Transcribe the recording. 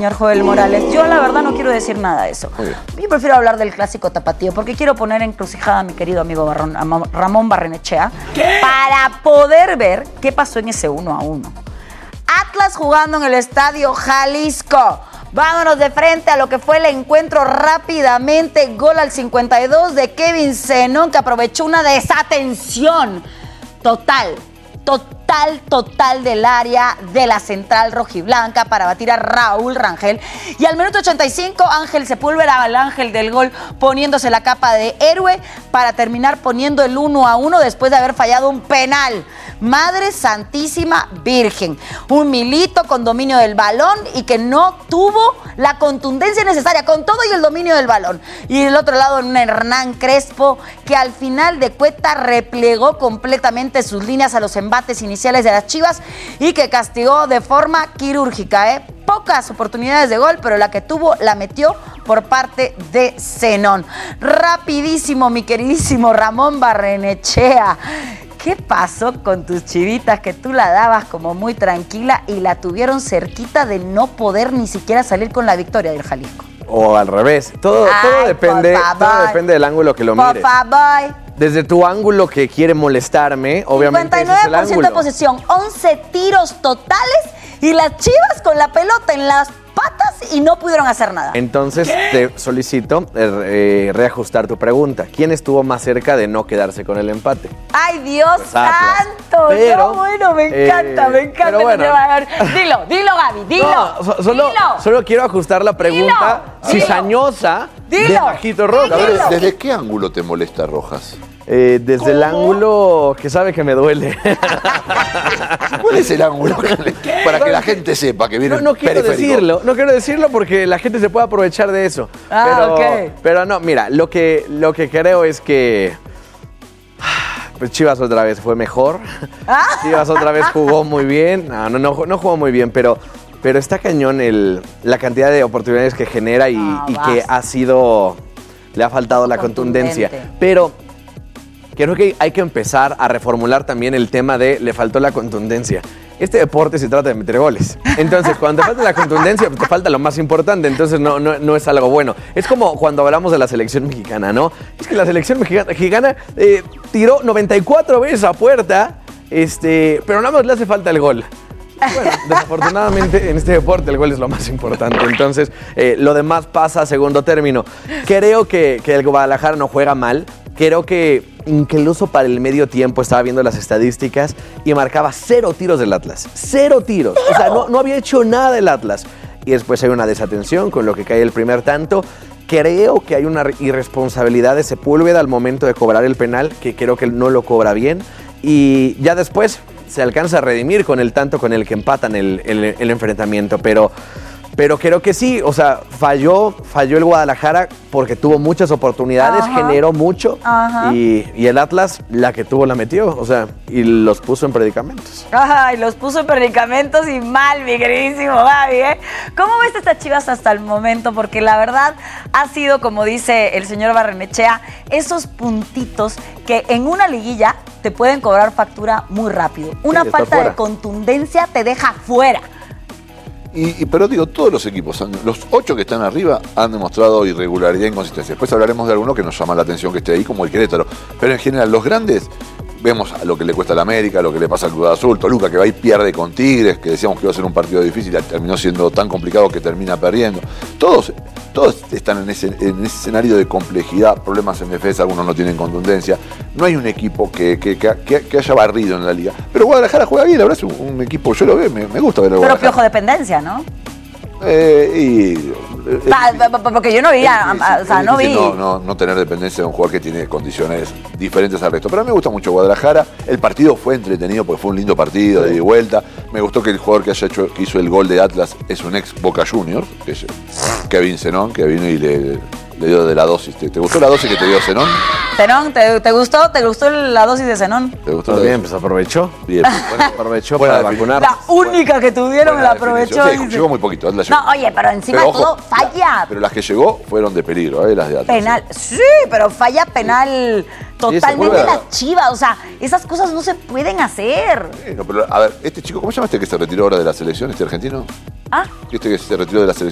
señor Joel Morales. Yo la verdad no quiero decir nada de eso. Yo prefiero hablar del clásico tapatío porque quiero poner encrucijada a mi querido amigo Ramón Barrenechea para poder ver qué pasó en ese 1-1. Atlas jugando en el Estadio Jalisco. Vámonos de frente a lo que fue el encuentro rápidamente. Gol al 52 de Kevin Zenón, que aprovechó una desatención total del área de la central rojiblanca para batir a Raúl Rangel. Y al minuto 85, Ángel Sepúlveda, el ángel del gol, poniéndose la capa de héroe para terminar poniendo el 1-1 después de haber fallado un penal. Madre Santísima Virgen. Un Milito con dominio del balón y que no tuvo la contundencia necesaria, con todo y el dominio del balón. Y del otro lado, un Hernán Crespo que al final de cuentas replegó completamente sus líneas a los embates iniciales de las Chivas y que castigó de forma quirúrgica, Pocas oportunidades de gol, pero la que tuvo la metió por parte de Zenón. Rapidísimo, mi queridísimo Ramón Barrenechea. ¿Qué pasó con tus chivitas que tú la dabas como muy tranquila y la tuvieron cerquita de no poder ni siquiera salir con la victoria del Jalisco? O al revés. Todo depende del ángulo que lo mires. Por favor. Desde tu ángulo que quiere molestarme, obviamente 59% ese es el ángulo. De posesión, 11 tiros totales y las Chivas con la pelota en las patas y no pudieron hacer nada. Entonces te solicito reajustar tu pregunta. ¿Quién estuvo más cerca de no quedarse con el empate? ¡Ay, Dios santo! Pero, no, bueno, me encanta. Bueno. Dilo, Gaby, dilo. No, solo quiero ajustar la pregunta cizañosa de Bajito Rojas. ¿Desde qué ángulo te molesta Rojas? Desde el ángulo que sabe que me duele. ¿Cuál es el ángulo? Para que la gente sepa que viene no quiero decirlo porque la gente se puede aprovechar de eso. Pero no, mira, lo que creo es que pues Chivas otra vez fue mejor. Chivas otra vez jugó muy bien. No jugó muy bien, pero está cañón la cantidad de oportunidades que genera y que le ha faltado la contundencia. Pero creo que hay que empezar a reformular también el tema de le faltó la contundencia. Este deporte se trata de meter goles. Entonces, cuando te falta la contundencia, te falta lo más importante. Entonces, no es algo bueno. Es como cuando hablamos de la selección mexicana, ¿no? Es que la selección mexicana tiró 94 veces a puerta, pero nada más le hace falta el gol. Bueno, desafortunadamente en este deporte el gol es lo más importante. Entonces, lo demás pasa a segundo término. Creo que el Guadalajara no juega mal. Creo que incluso para el medio tiempo estaba viendo las estadísticas y marcaba 0 tiros del Atlas. 0 tiros. O sea, no había hecho nada el Atlas. Y después hay una desatención con lo que cae el primer tanto. Creo que hay una irresponsabilidad de Sepúlveda al momento de cobrar el penal, que creo que no lo cobra bien. Y ya después se alcanza a redimir con el tanto con el que empatan el enfrentamiento. Pero creo que sí, o sea, falló el Guadalajara porque tuvo muchas oportunidades, generó mucho y el Atlas la que tuvo la metió, o sea, y los puso en predicamentos. Y los puso en predicamentos y mal, mi queridísimo Gaby, ¿Cómo ves estas Chivas hasta el momento? Porque la verdad ha sido, como dice el señor Barrenechea, esos puntitos que en una liguilla te pueden cobrar factura muy rápido. Una falta de contundencia te deja fuera. Pero digo, todos los equipos, los 8 que están arriba han demostrado irregularidad e inconsistencia. Después hablaremos de alguno que nos llama la atención que esté ahí, como el Querétaro. Pero en general, los grandes, vemos a lo que le cuesta a la América, lo que le pasa al Cruz Azul, Toluca, que va y pierde con Tigres, que decíamos que iba a ser un partido difícil y terminó siendo tan complicado que termina perdiendo. Todos están en ese escenario de complejidad, problemas en defensa, algunos no tienen contundencia. No hay un equipo que haya barrido en la liga. Pero Guadalajara juega bien, la verdad es un equipo, yo lo veo, me gusta ver a Guadalajara. Pero Piojo dependencia, ¿no? Porque yo no vi, no vi. No tener dependencia de un jugador que tiene condiciones diferentes al resto. Pero a mí me gusta mucho Guadalajara. El partido fue entretenido porque fue un lindo partido de ida y vuelta. Me gustó que el jugador que hizo el gol de Atlas es un ex Boca Juniors, que es Kevin Zenón, que vino y le dio de la dosis. ¿Te gustó la dosis que te dio Zenón? Zenón, ¿te gustó la dosis de Zenón? ¿Te gustó? Bien, pues aprovechó. Bien. Bueno, aprovechó para vacunar. La única que tuvieron la aprovechó. Sí, llegó muy poquito. No, oye, pero encima pero, todo falla. Pero las que llegó fueron de peligro, las de Atlas. Penal, sí, pero falla penal totalmente la Chivas. O sea, esas cosas no se pueden hacer. No, pero a ver, este chico, ¿cómo se llama este que se retiró ahora de la selección, este argentino? ¿Ah? Este que se retiró de la selección.